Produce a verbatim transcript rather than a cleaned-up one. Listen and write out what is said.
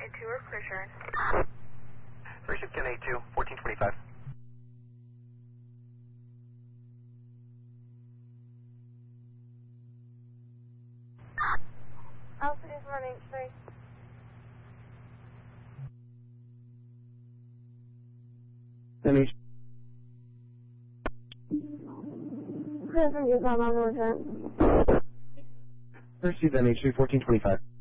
A two, or return. First shift Ken A two, fourteen twenty-five. Alpha is one H three. N H. Present, you got on return. First shift N H three, fourteen twenty-five.